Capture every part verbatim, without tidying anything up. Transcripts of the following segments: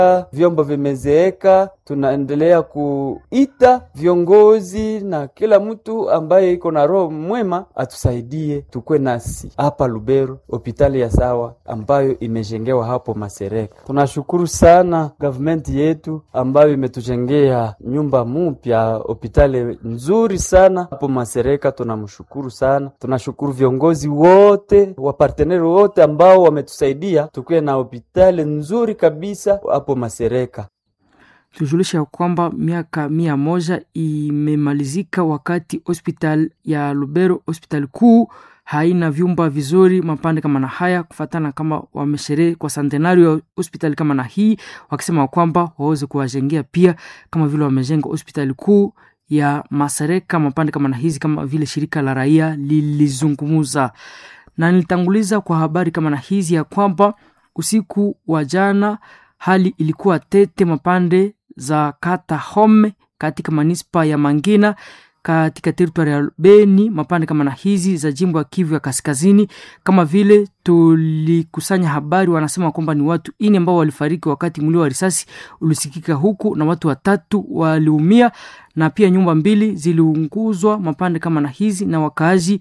vyombo vimezeeka. Tunaendelea kuita viongozi na kila mtu ambaye iko na roho mwema atusaidie tukwe nasi hapa Lubero, hospitali ya sawa ambayo imejengewa hapo Masereka. Tunashukuru sana government yetu ambayo imetujengea nyumba mpya, hospitali nzuri sana hapo Masereka. Tunamshukuru sana. Tunashukuru viongozi wote, wa partner wote ambao wametusaidia tukue na hospitali nzuri kabisa hapo Masereka. Tujulisha kwamba miaka mia moja imemalizika wakati hospital ya Lubero, hospital kuu, haina vyumba vizuri mapande kama na haya, kufatana kama wamesherehe kwa centenario ya hospital kama na hii, wakisema kwamba waweze kuwajengea pia kama vile wamejenga hospital kuu ya Masereka mapande kama na hizi, kama vile shirika la raia lilizungumuza. Na nilitanguliza kwa habari kama na hizi ya kwamba usiku wa jana hali ilikuwa tete mapande za kata Home katika manispa ya Mangina katika territory ya Beni, mapande kama na hizi za jimbo ya Kivu ya Kaskazini. Kama vile tulikusanya habari, wanasema kwamba ni watu ine ambao walifariki wakati mlio wa risasi ulisikika huku, na watu watatu waliumia, na pia nyumba mbili ziliunguzwa mapande kama na hizi, na wakaaji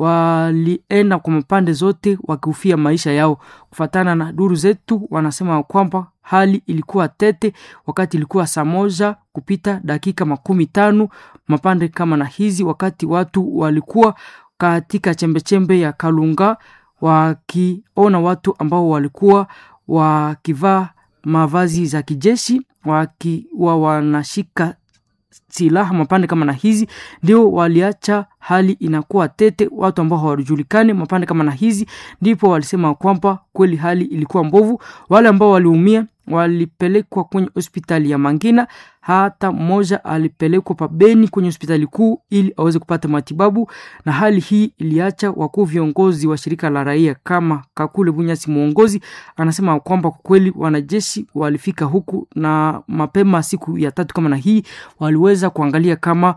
walienda kwa mapande zote wakihofia maisha yao. Kufatana na duru zetu, wanasema kwamba hali ilikuwa tete wakati ilikuwa saa moja kupita dakika makumi tano mapande kama na hizi, wakati watu walikuwa katika chembechembe ya Kalunga wakiona watu ambao walikuwa wakivaa mavazi za kijeshi wakiwa wanashika silaha mapande kama na hizi, ndio waliacha hali inakuwa tete. Watu ambao hawajulikane mapande kama na hizi ndipo walisema kwamba kweli hali ilikuwa mbovu. Wale ambao waliumia walipelekwa kwenye hospitali ya Mangina, hata mmoja alipelekwa pa Beni kwenye hospitali kuu ili aweze kupata matibabu. Na hali hii iliacha wakuu viongozi wa shirika la raia kama Kakule Bunyasi muongozi anasema kwamba kweli wanajeshi walifika huku, na mapema siku ya tatu kama na hii waliweza kuangalia kama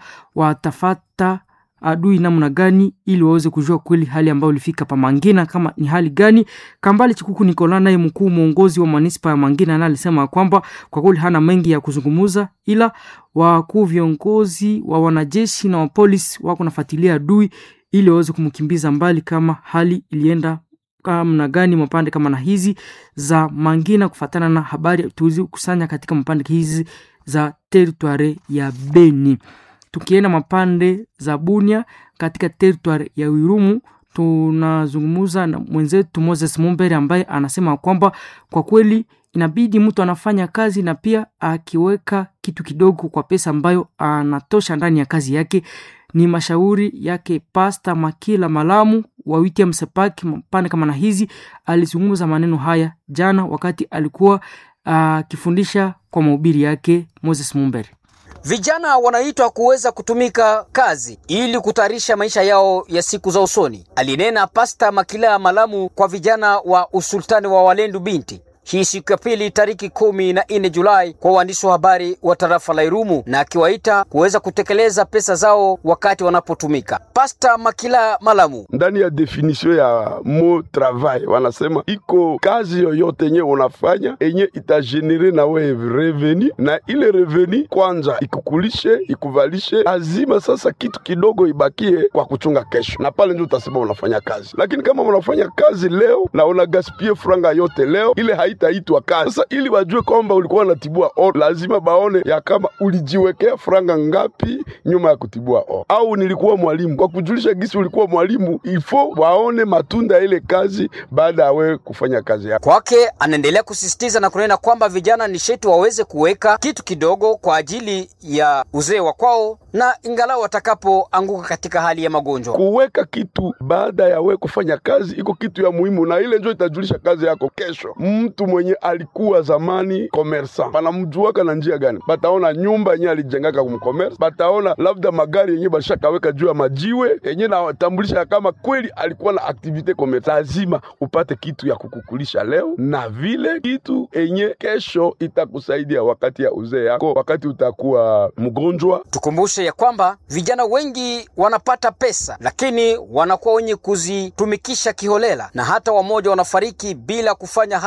watafata adui namna gani ili waweze kujua kweli hali ambayo ilifika pa Mangina kama ni hali gani. Kambali Chikuku Nikola naye mkuu muongozi wa manispa ya Mangina, na alisema kwamba kwa kweli hana mengi ya kuzungumuza, ila wakuu viongozi wa wanajeshi na wa polisi wako nafuatilia adui ili waweze kumkimbiza mbali kama hali ilienda kama gani mapande kama na hizi za Mangina, kufatana na habari tuzi kusanya katika mapande hizi za territory ya Beni. Tukienda mapande za Bunia katika territory ya Wirumu, tunazungumuza na mwenzetu Moses Mumbere ambaye anasema kwamba kwa kweli inabidi mtu anafanya kazi na pia akiweka kitu kidogo kwa pesa ambayo anatosha ndani ya kazi yake. Ni mashauri yake Pastor Makila Malamu wa Witiam Sepaki mapande kama na hizi. Alizungumza maneno haya jana wakati alikuwa akifundisha uh, kwa mahubiri yake Moses Mumbere. Vijana wanaitwa kuweza kutumika kazi ili kutayarisha maisha yao ya siku za usoni, alinena Pastor Makila Malamu kwa vijana wa usultani wa Walendu Binti. Hii siku ya pili tariki kumi na nne Julai kwa waandishi wa habari wa tarafa la Irumu, na akiwaita kuweza kutekeleza pesa zao wakati wanapotumika. Pastor Makila Malamu: ndani ya definition ya mo travail wanasema iko kazi yoyote yenye unafanya enye itagenere na wewe reveni, na ile reveni kwanza ikukulishe ikuvalishe, lazima sasa kitu kidogo ibakie kwa kuchunga kesho, na pale ndio utasema unafanya kazi. Lakini kama unafanya kazi leo na una gaspie franga yote leo, ile haitaitwa kazi. Sasa ili wajue kwamba ulikuwa unatibua o, lazima baone ya kama ulijiwekea franga ngapi nyuma ya kutibua o. Au nilikuwa mwalimu, kwa kujulisha gisi ulikuwa mwalimu, ifo waone matunda ile kazi baada ya wewe kufanya kazi yako. Kwake anaendelea kusisitiza na kunena kwamba vijana ni shetu waweze kuweka kitu kidogo kwa ajili ya uzee wa kwao, na ingalau watakapoanguka katika hali ya magonjwa. Kuweka kitu baada ya wewe kufanya kazi iko kitu ya muhimu, na ile ndio itajulisha kazi yako kesho. Mtu mwenye alikuwa zamani commerçant panamjuaka na njia gani? Bataona nyumba yenye alijengaka kumcommerce, bataona labda magari yenye bashakaweka juu ya majiwe yenye na tambulisha kama kweli alikuwa na activite commerce. Lazima upate kitu ya kukukulisha leo, na vile kitu yenye kesho itakusaidia wakati ya uzee yako, wakati utakuwa mgonjwa. Tukumbushe ya kwamba vijana wengi wanapata pesa lakini wanakuwa wenye kuzitumikisha kiholela, na hata wamoja wanafariki bila kufanya hata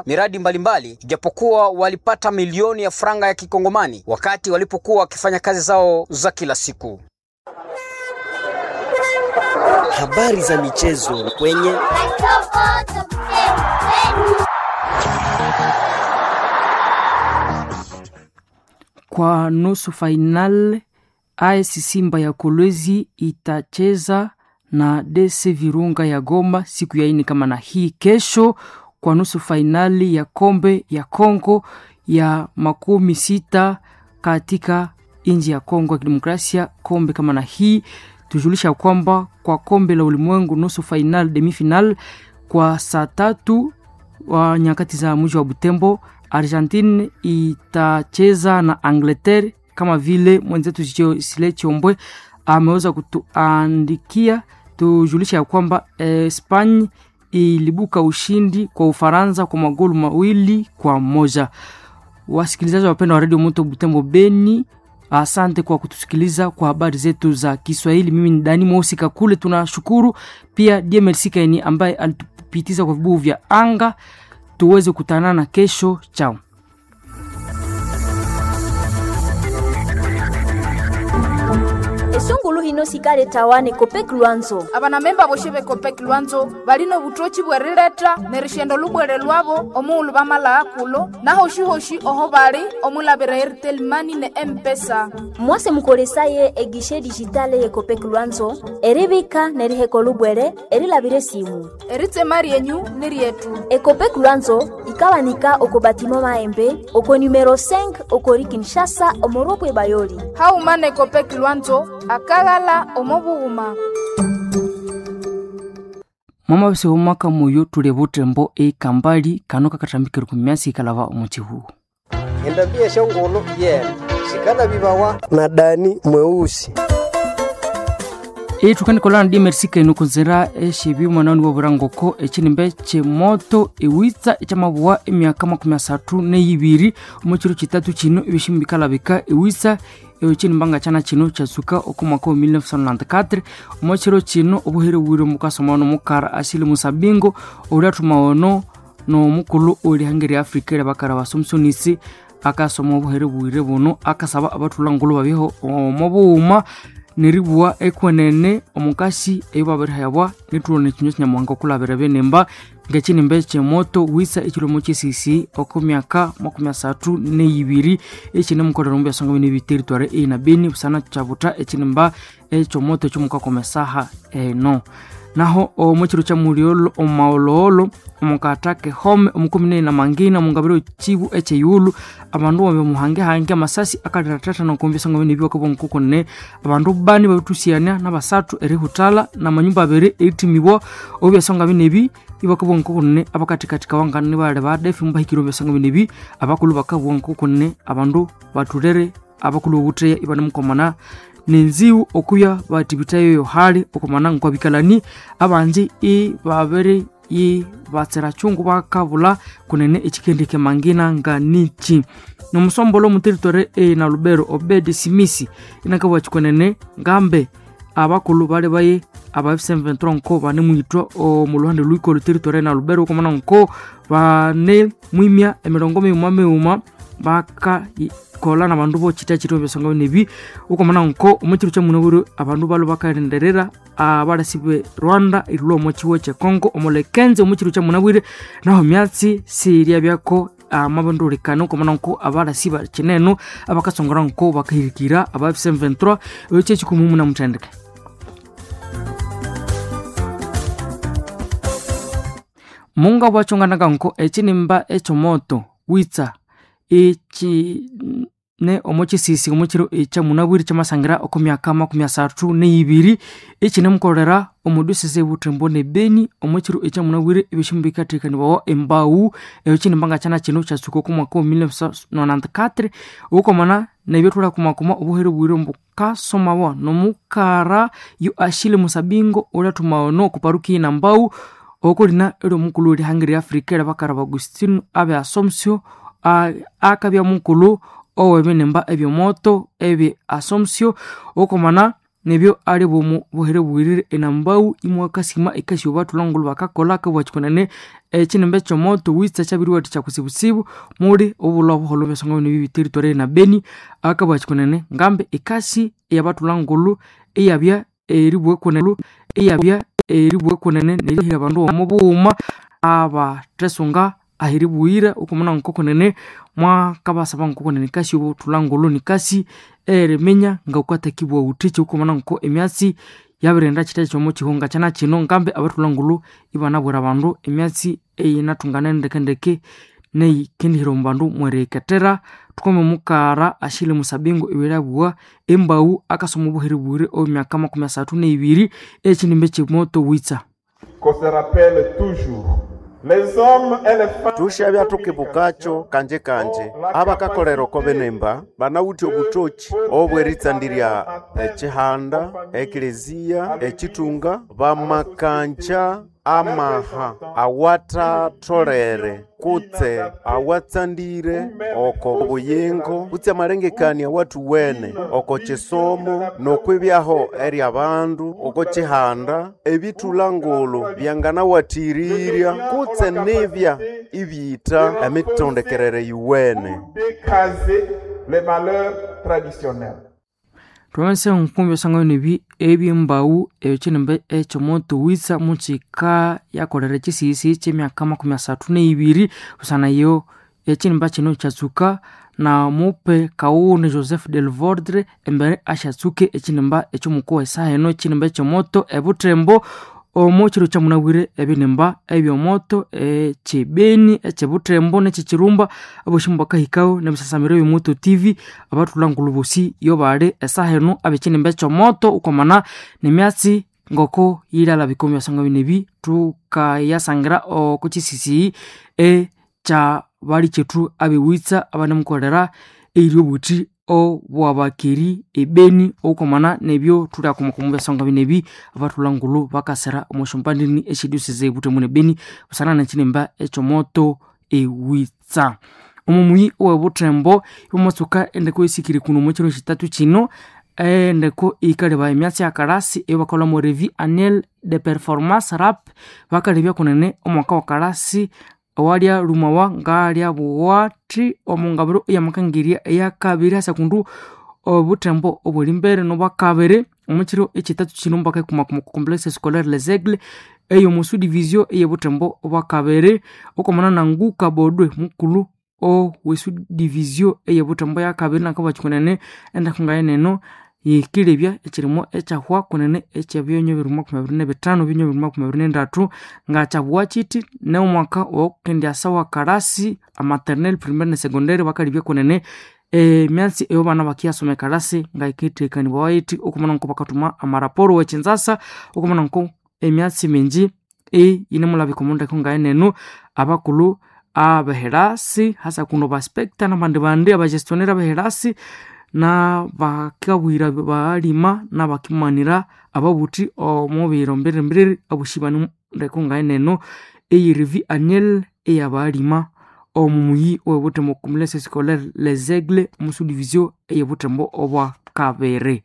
miradi mbalimbali, ijapokuwa walipata milioni ya franga ya kikongomani wakati walipokuwa wakifanya kazi zao za kila siku. Habari za michezo kwenye kwa nusu final A S Simba ya Kolwezi itacheza na D C Virunga ya Goma siku ya ine kama na hii kesho kwa nusu finali ya kombe ya Kongo ya makumi sita katika inji ya Kongo ya Kidemokrasia. Kombe kama na hii tujulisha kwamba kwa kombe la ulimwengu nusu final demi final kwa saa tatu wa nyakati za mji wa Butembo, Argentine itacheza na Angleterre kama vile mwenzetu Sile Chiombwe ameweza kutuandikia. Tujulisha kwamba Spain ilibuka ushindi kwa Ufaransa kwa magoli mawili kwa moja. Wasikilizaji wapenda wa Radio Moto Butembo Beni, asante kwa kutusikiliza kwa habari zetu za Kiswahili. Mimi ni Dani Mosika kule, tunashukuru pia D M L C Kaini ambaye alitupitiza kwa vibuyu vya anga. Tuweze kutanana kesho. Chao. Esungulu hino sikale tawane Kopek Luanzo. Abana memba boshebe Kopek Luanzo balino butochi bwerileta nerishendo lubwere lwabo omulu bamala akulo naho shihoshi oho bali omulabira Airtel Money ne M-Pesa. Mwase mukolesaye egishe digitale ye Kopek Luanzo eribika neriheko lubwere erilabire simu erite mari yenyu nirietu. E Kopek Luanzo ikawanika okobatimo maembe oko numero cinq okori Kinshasa omoropwe bayoli. Haumane Kopek Luanzo akagala omobuuma. Mama bise umaka muyo tulebutembo e kambali kanoka katambikira kumyasi kalava omuchihu. Endabia shongolo ye sikana bibawa na Dani mweusi. E tukani kolana di mersika inukunzira e shibi mwanani wa burangoko e chinimbe che moto e witsa e chamabuwa e miaka makumi asatu ne yibiri umuchiru chitatu chino e bishimbikala bika e witsa e chinimbanga chana chino chasuka okumako mille neuf cent quatre-vingt-quatre umuchiru chino obuhere wiro mukasomano mukara asili musabingo uratuma ono no mukulu uri hangeri Afrika bakara basomsonisi akasoma obuhere wire buno akasaba abatulangulu babiho omubuuma neribuwa ekwenene omukasi eyobabere yabwa nitulone kinyo nyamwanga kulabera benemba ngachini mbeche moto wisa ekilomo kisisi okumyaka makumi asatu ne ibiri ekine mukorero mbya songa bine territoire e na Beni busana chabuta ekinimba echo moto cyumuka komesaha eno naho omuchiro cha muriolo omaololo omukatake home omukumine na mangina mungabiro chibu eche yulu abandu babe muhange hange amasasi akaratata no kumbisa ngo bine byo nkuko ne abandu bani babutusiana na basatu eri hutala na manyumba abere etimibo obya songa bine bi ibako nkuko ne abakati katika wanga ne bale bade fimba hikiro bya songa bine bi abakulu bakabo nkuko ne abandu baturere abakulu buteya ibana mukomana nenziu okuya batibitayo yo hali okomana nkwa bikalani abanzi e babere e batsera chungu bakabula kunene ekikendeke mangina nganichi no musombolo mu territoire e na Lubero Obed Simisi inakabwa chikonene ngambe abakulu bale baye aba F C vingt-trois nko bane mwitwa o muluhande luiko le territoire na Lubero okomana nko bane mwimya emirongo mimame uma baka kola na bandu bo chita chito besonga nebi uko mana nko umuchiru cha munuburu abandu balo bakarenderera abarasibe Rwanda irulo mochiwo che Kongo omolekenze umuchiru cha munabwire naho myatsi siria byako amabandu rekano ko mana nko abarasiba chineno abakasongora nko bakahirikira aba F C vingt-trois eche chikumu na mutendeke munga bwachongana nko echinimba echo moto witsa echi ne omochi sisi omochiro echa munabwiri chamasangira okumyaka makumi asatu ne ibiri echi ne mukorera omudusese butembo ne Beni omochiro echa munabwiri ebishimbika tekani bawo embau echi nimbanga chana chino chasuko kumwaka mille neuf cent quatre-vingt-quatre ukomana na byotula kumakoma obuhere bwire mbuka somawa no mukara yu ashile musabingo olatuma no kuparuki na mbau okolina ero mukulu hangeri Afrika bakara bagustino abe asomsio akabya mukulu owe benemba ebyo moto ebe asomsio okomana nebyo ali bomu bohere bwirire enambau imwakasima ikasyo batu langulu bakakola ka bwachikonane echinembe chomoto witsa chabiri wati chakusibusibu muri obulo buholo besongo ni bibi territory na Beni aka bwachikonane ngambe ikasi ya batu langulu iyabya eribwe konelu iyabya eribwe konene nehira bandu omubuma aba tresunga ahiribuira ukomana nkokonene mwa kabasaba nkokonene kasi obutulangolo nikasi eremenya ngakata kibwa utiche ukomana nko emyasi yabirenda chitaje chomo chihonga chana chino ngambe abatulangolo ibana bwera bandu emyasi eyinatungana ndekendeke nei kindihiro mbandu mwereketera tukome mukara ashile musabingo ibirabwa embau akasomo buhiribure o myaka makumi asatu na ibiri echinimbe chimoto witsa qu'on se rappelle toujours les hommes et les femmes tushabya tukibukacho kanje kanje abakakolero kobenemba banawuti obutochi obweritsandirya echihanda eklezia echitunga bamakanja amaha awata tolere kutse awatsandire oko buyengo kutse amarengekani watu wene oko chisomo nokwibyaho eri abandu oko chihanda ebitulangolo byangana watirirya kutse nibya ibita emitondekerere yuwene les valeurs traditionnelles. Tuwense nkumbyo sango nibi ebi mbau echinembe echomoto witsa muchika yakolere chisisi chemyaka makumi asatu na ibiri usana yo echinemba chino chatsuka na mupe kaune Joseph Delvordre embere ashatsuke echinemba echomuko esaheno echinemba echomoto ebutrembo omochiro chamunawire ebinemba ebyomoto echebeni echebutrembo nechichirumba aboshimba kahikao nebisasamiro yomoto T V abatulangulu bosi yo bale esaheno abechinemba echomoto ukomana nemyatsi ngoko yilala bikomyo sanga binebi tukayasangira okuchisisi e cha bali chetu abiwitsa abanamkolera eiryo buti o bwabakiri ebeni okomana nebyo tuli akumukumbe sanga binebi abatulangulu bakasera omushumbandini echidusize bute mune Beni usana na chinemba echomoto ewitsa omumui owebutrembo yomosuka endeko isikiri kuno mochiro chitatu chino endeko ikale ba emyatsi akarasi ebakola mo revue annuelle de performance rap bakalebya kunene omwaka wa karasi awalia rumawa ngalia buwati omungabiro yamakangiriya yakabiri sekundu obutembo obulimbere no bakabere omukiro ekitatu kino mbaka kuma complexe scolaire les aigles eyo musu division eye butembo obakabere okomana nanguka bodwe mukulu o wesu division eye butembo yakabiri nakaba chikunene enda kungayeneno yikilebya ekirimo ekyahwa kunene ekyabyonyo birimo kuma birine bitano binyo birimo kuma birine ndatu ngachabwa chiti ne umwaka okendya sawa karasi a maternelle primaire na secondaire bakalibya kunene e myatsi eyo bana bakiyasome karasi ngayikitekani bawaiti okumana nko bakatuma amaraporo wechinzasa okumana nko emyatsi minji e ine mulabi komonda kungayeneno abakulu abaherasi hasa kuno baspekta na bande bande abagestionnaire abaherasi na bakabwira balima na bakimanira ababuti omubiro mbere mbere abushibanu rekunga eneno eyi revue annuelle eyabalima omumuyi obutembo complexe scolaire les aigles musu division eyabutembo obwa kabere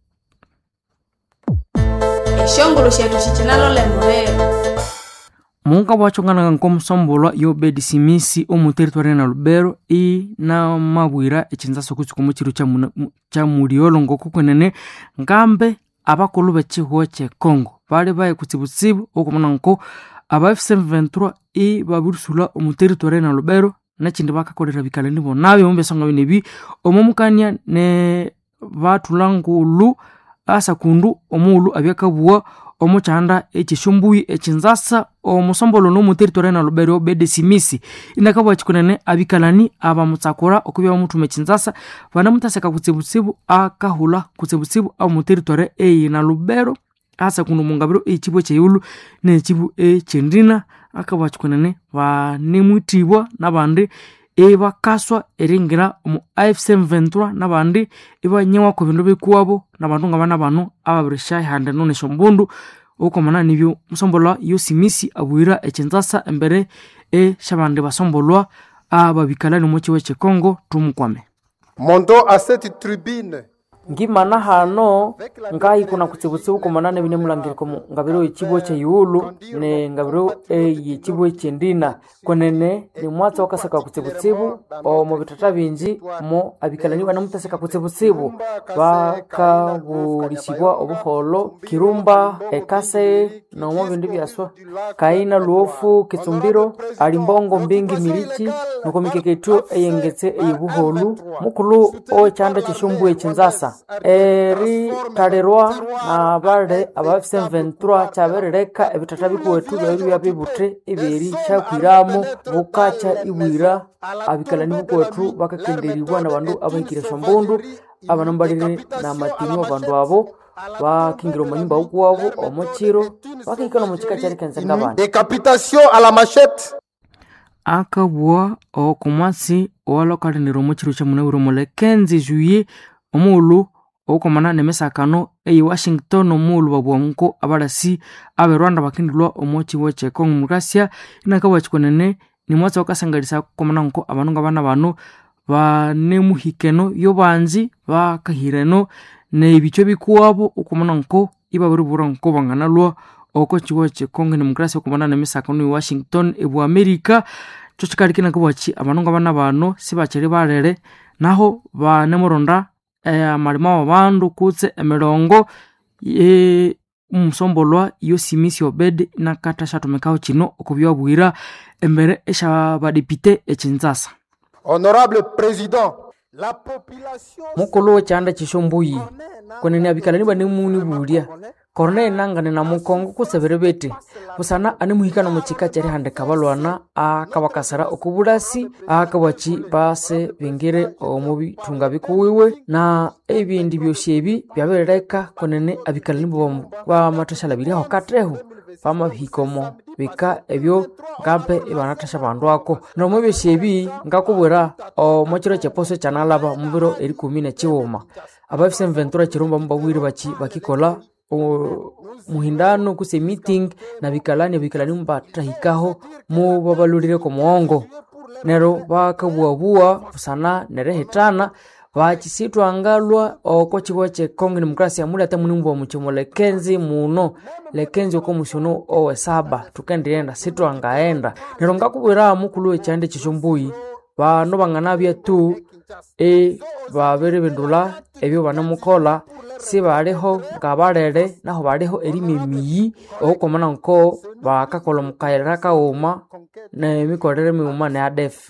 eshongolo shetu chichinalo lembero Munga wachongana nkomsombolwa yo bedisimisi omu territory na Lubero i na mabwira echinzaso kuchikomo chiro cha cha muriolo ngoko kwenene ngambe abakolu bechiho che Congo bale baye kutsibutsibu okomana nko aba F C vingt-trois i babirusula omu territory na Lubero na chindi bakakolera bikaleni bo nabe ombe sanga binebi omumukanya ne batulangulu asa kundu omulu abyakabwa omuchanda echishumbuyi echinzasa omusombolo no mu territory na Lubero bedesimisi inakabwa chikunene abikalani aba mutsakora okubya omuntu mechinzasa bana mutaseka kutsebutsibu akahula kutsebutsibu au mu territory e na Lubero asa kuno mungabiro echibo cheyulu nechibu echendina akabwa chikunene ba nemutibwa nabandi eba kaswa eringira mu F C vingt-trois nabandi eba nyewa ko bindo bikuwabo nabantu ngabana bano ababirisha hande none shombundu okomana nibyo musombolwa yo simisi abwira echinzasa embere e shabande basombolwa ababikalani mochi weche Kongo tumukwame Mondo à cette tribune ngimana hano ngai kuna kutsibutsibu komanane bine mulangire komo ngabiro ichibo che yulu ne ngabiro e ichibo chendina konene ni mwatsa wakasaka kutsibutsibu o mo bitata binji mo abikalani bana mutasaka kutsibutsibu bakabulisibwa obuholo kirumba ekase no mo bindu byaswa kaina luofu kitsumbiro alimbongo mbingi milichi nuko mikeketu eyengetse eyibuholu mukulu o chanda chishumbu echinzasa eri talerwa na balde aba F M vingt-trois chabereka ebitata bikuwetu bya bya bibutre iberi chakwiramo bukacha ibwira abikalani bikuwetu bakakenderibwa na bandu abahikira shambundu abanambalire na matini bandu abo bakingiro manyumba ukwabo omochiro bakikana muchika cyari kanza ngabana décapitation à la machette akabwa okumasi owalokaliniro mochiro cha munawiro mole kenzi juye omulu okomana nemesakano eyi Washington omulu babwanko abalasi abe Rwanda bakindulwa omochi weche Kongo Mugasia inakawa chikonene ni mwatsa wakasangalisa komana nko abanunga bana bano banemuhikeno yobanzi bakahireno ne bicho bikuwabo okomana nko ibaburi buranko banganalwa oko chiweche Kongo Mugasia okomana nemesakano eyi Washington ebu America chochikarikina kabachi abanunga bana bano sibacheri barere naho banemuronda eh marima wabandu kutse emerongo e musombolwa iyo simisi obed nakata shatomekao chino okubyabwira embere esha badepite echinzasa. Honorable président, la population mukolo chanda chishombuyi konene abikalani bane muni bulia korne nangane na mukongo kuseberebete busana ani muhikana muchika cyari hande kabalwana akabakasara okubulasi akabachi base bingire omubi tunga bikuwiwe na ebindi byoshebi byabereka konene abikalani bo ba matashala biri aho katreho fama hikomo bika ebyo ngampe ibanatasha bandu ako no mu byoshebi ngakubwera o mochiro cheposo chanalaba mubiro eri kumi na chiwoma aba F M vingt-trois chirumba mbawiri bachi bakikola o muhindano kuse meeting na bikalani bikalani mbatahikaho mu babalurire ko muongo nero bakabwabua sana nerehetana bachisitwa angalwa oko chiweche Kongo Mugasia muri atamunumbo muchomole kenzi muno lekenzi ko mushono owe saba tukendienda sitwa ngaenda nero ngakubwira mukulu echande chishombuyi bano banganabya tu e babere bendula ebyo banamukola si baleho ngabalere naho baleho erimimiyi okomana nko bakakola mukaira kauma ne mikorere miuma ne A D F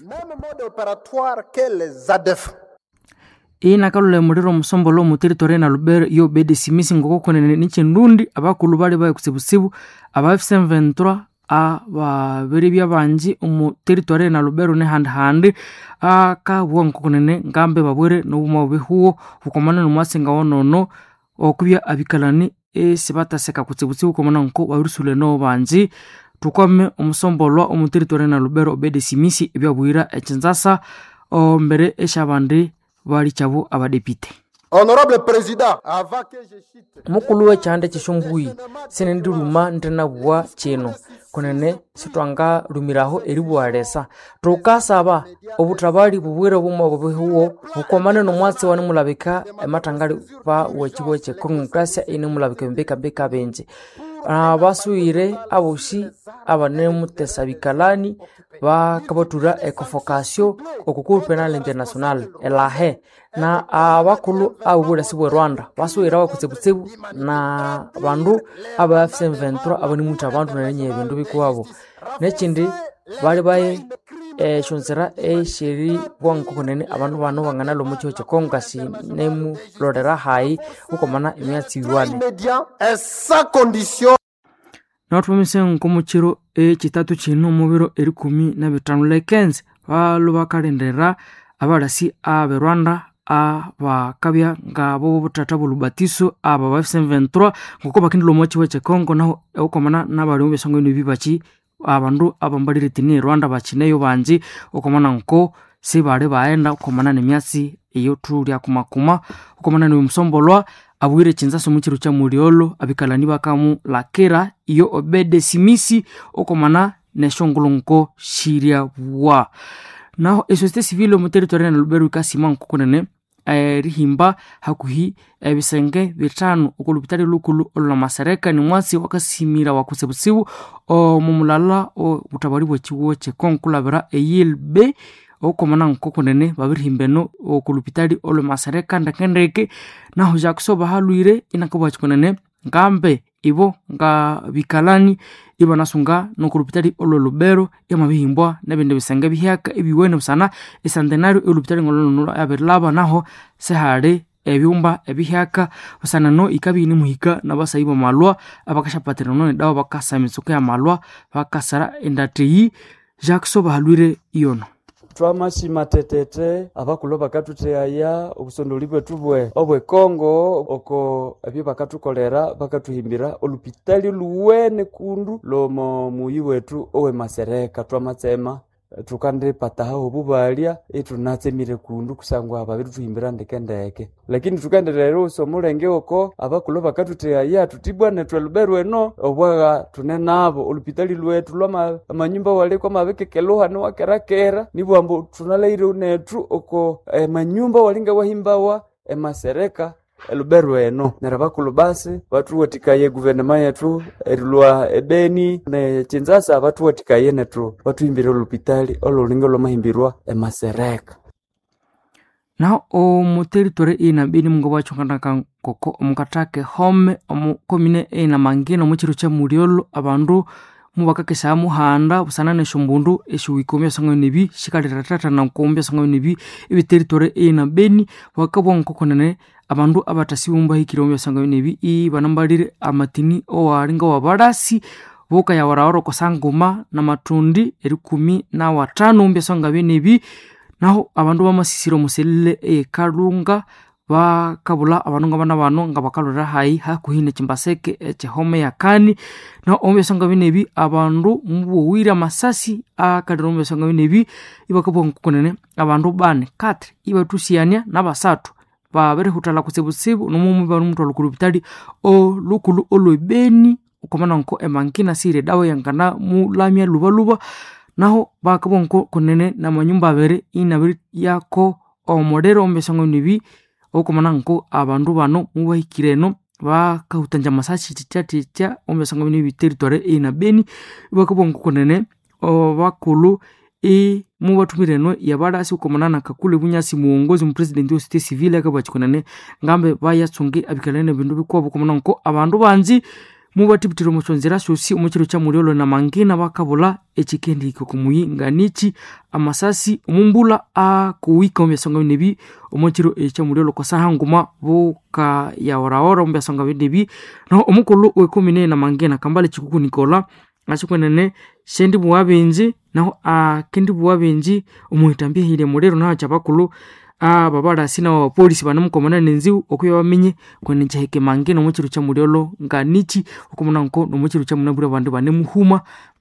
ina kalule muriro musombolo mu territory na Lubero yo bede simisi ngoko konene niche ndundi abakulu bali baye kusibusibu aba F M vingt-trois aba beri byabanji mu territory na Lubero ne hand hand aka bwonko konene ngambe babwere no buma behuo ukomana no mwasenga wonono okubya abikalani e sibata seka kutsibutsibu komana nko babirusule no banji tukome omusombolwa mu territory na Lubero bede simisi ebyabwira echinzasa o mbere eshabande bali chabo abadepite. Honorable président, avant que je cite mukulu we chande chishombuyi senenduruma ndena bwa cheno konene sitwanga lumiraho eribwaresa tukasaba obutabali bubwire bumwe bubehuo bukomane no mwatse wani mulabika ematangali ba wechiweche Kongo Mugasia ine mulabika mbeka beka benje abasuire abushi abanemu tesabikalani bakabatura ekofokasyo okukuru penal international elahe na abakulu abubura sibwe Rwanda basuira bakutsebutsibu na bandu aba F M vingt-trois abani muta bandu na nye bindu bikwabo nekindi bali baye e shonzera e sheri bwanko konene abantu bano bangana lo mucyo cyo kongasi nemu lodera hai ukomana imyatsi yuwane sans condition na tumise nkomuchiro e chitatu chino mubiro eri kumi na bitanu lekenzi balo bakalendera abalasi abe Rwanda abakabya ngabo butata bulubatiso aba ba F M vingt-trois ngoko bakindilo mochi weche Kongo naho ukomana nabali besongo ni bibachi abandu abambalire tini Rwanda bachineyo banji ukomana nko sibale baenda ukomana nemyasi iyo tulya kumakuma ukomana ni musombolwa abwire chinzaso muchiru cha muriolo abikalani bakamu lakera iyo obede simisi ukomana neshongolonko shiria wa naho societe civile mu territoire na Lubero kasima nkokonene erihimba hakuhi ebisenge bitano okulupitali lukulu olwa Masereka ni mwasi wakasimira wakusebusibu omumulala o butabari bwekiwo kyekonkulabira eyilbe okomana nkokonene babirihimbeno okulupitali olwa Masereka ndakendeke naho jakusoba halwire inakuba chikonene ngambe ibo nga bikalani iba nasunga nokulupitali olwo Lubero yamabihimbwa nebende bisenge bihyaka ebiwene busana esantenario olupitali ngololo abirlaba naho sehare ebyumba ebihyaka busana no ikabini muhika nabasaiba malwa abakashapatira no dawo bakasamitsuka ya malwa bakasara endatiyi Jackson halwire iyono twamashima tetete abakulo bakatuteaya obusondo bwetu bwe obwe Kongo oko ebyo bakatukolera bakatuhimbira olupitali luwene kundu lomo muyi wetu owe Masereka twamatsema tukande pataho bubalia etunatsemire kundu kusangwa ababiru tuhimbira ndekendeke lakini tukandelero usomulenge oko abakulo bakatuteaya tutibwa netwe Lubero eno obwaga tunenabo olupitali lwetu lwa manyumba wale kwa mabekekeloha no wakerakera nibwambo tunaleire netu oko e, manyumba walinga wahimbawa e Masereka Lubero eno nerabakulo basi watu watikaye guvernema yetu erilwa ebeni ne Kinshasa watu watikaye netu watu himbira olupitali ololinga lo mahimbirwa e Masereka na o muteritori ina bini mungo wachongana koko omukatake home omukomine ina mangino muchiru cha Muriolo abandu mubakakesha muhanda busanane shumbundu eshuwikomya sango nibi shikaliratata na nkombya sango nibi ibteritori ina beni wakabwa nkokonene abandu abatasiwumba hikiromya sango nibi i banambalire amatini owaringa wabarasi boka ya waraoro kosangoma na matundi erikumi na watano umbya sango nibi naho abandu bamasisiro muselile e Kalunga bakabula abanunga bana bano nga bakalora hayi hakuhine chimbaseke echehome yakani na ombe sanga binebi abandu mbuwira masasi akadrombe sanga binebi ibakabon kukonene abandu bane quatre ibatusiania na basatu babere hutala kusebusebu no mumu banu mutolo kulupitali o lukulu olwebeni ukomana nko emankina sire dawe yangana mulamya lubaluba naho bakabon kukonene na manyumba bere inabiri yako o modero ombe sanga nibi okomana nko abandu bano mubahikireno bakahutanja masachi chicha ombe sanga nibi territory ina beni bakabon kukonene o bakulu e mubatumireno yabarasi ukomanana kakule bunyasi muongozi mu president wa state civil akabachikonane ngambe bayatsunge abikalene bindu bikobo komana nko abandu banzi mubatibitiro muchonzera sosi umuchiro cha Muriolo na mangina bakabula echikendi kokumuyi nganichi amasasi umumbula a kuwika ombesanga binebi umuchiro cha Muriolo kosahanguma boka ya oraora ombesanga binebi no omukolo wekomine na mangina kambale chikuku Nikola achikonene shendi buwabenji naho a kendi buwabenji umuhitambia hile Muriolo na chabakulu a babara sina wa polisi banamukomana nenziu okuyo bamenye kwene chaheke mangeno muchiru cha Muriolo nganichi ukomana nko no muchiru cha munabura bandu banemuhuma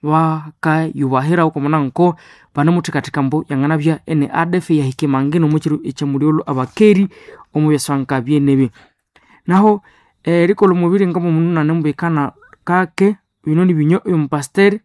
baka yubahera ukomana nko banamutika mbo yanganabya ene A D F ya hike mangeno muchiru cha Muriolo abakeri omubyasanka byenebe naho eh rikolo mubiri ngamo mununa nembekana kake binoni binyo umpasteri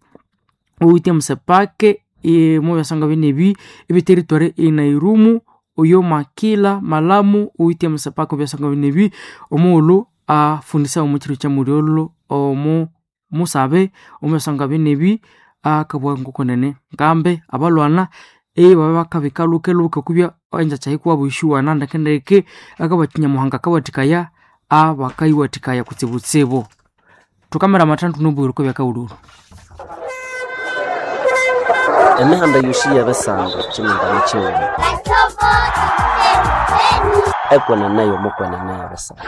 uite msepake e mubyasanka byenebi ibi territory ina Irumu uyo Makila Malamu uite msepako byasanga binebi omulu afundisa umuchiru cha Muriolo omu musabe omuyasanga binebi akabwa ngukonene ngambe abalwana e baba kabikaluke luke kubya anja chahikuwa buishuwa nanda kendeke akabatinya muhanga kabatikaya abakayiwatikaya kutsibutsebo tukamera matantu nuburu ko byakauduru emihanda yushiya basanga chiminda michewe ekwana nayo mukwana nayo basanga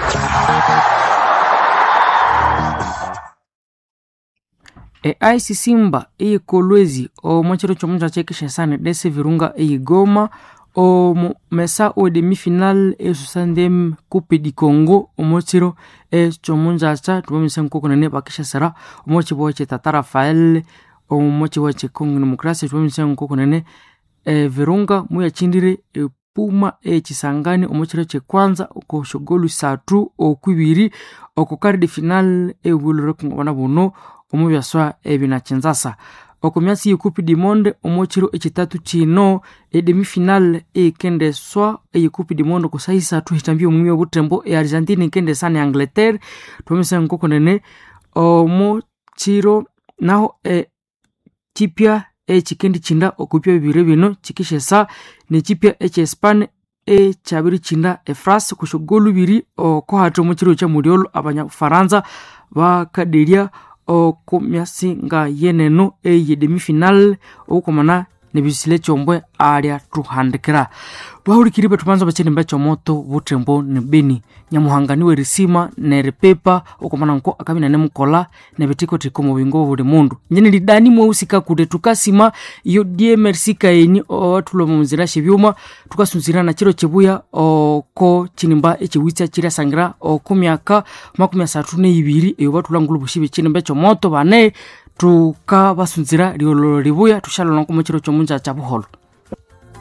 e I C Simba e Kolwezi o mochiro chomunja chekisha sana dese virunga e Goma o mesa o demi-finale e susandem Coupe du Congo o mochiro e chomunja cha tumemisa nkokonene bakisha sara o mochibo che Tata Rafael o mochibo che Congo Demokrasia tumemisa nkokonene e virunga muya chindire e Puma e Chisangani omochiro che kwanza uko shogolu satu o kwibiri oko quart de finale e wuluro ngwana bono omubyaswa e binachinzasa okomyasi yikupi di monde omochiro echitatu chino e demi-finale e kende swa e yikupi di monde kusahisa tuhitambio mwimio butembo e Argentine kende sana ya Angleterre tumisa nkoko nene omochiro naho e chipia e chikendi chinda okupia bibire bino chikishesa ni chipia e chespane e chabiri chinda e France kushogolu biri oko hato mochiro cha muriolo abanya Faransa bakaderia okomyasi nga yeneno e ye demi-finale okomana nebisile chombwe aria tuhandikira bahurikiri betumanza bacheni mbacho moto butembo ne Beni nyamuhangani we risima ne repepa okomana nko akamina ne mukola ne betiko tiko mu bingo buli mundu nyene lidani mwusika kude tukasima iyo die merci kaeni o tulo mumzira shibyuma tukasunzira na chiro chebuya oko chinimba echiwitsa chira sangira okumyaka makumi asatu ne ibiri eyo batulangulu bushibe chini mbacho moto bane tuka basunzira riolo ribuya tushalo nko mu chiro chomunja cha buholo.